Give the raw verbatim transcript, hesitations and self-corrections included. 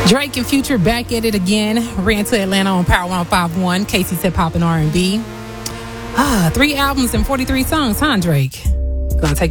Drake and Future back at it again. Ran to Atlanta on Power one oh five point one. Casey said pop and R and B. Ah, three albums and forty-three songs, huh, Drake? Gonna take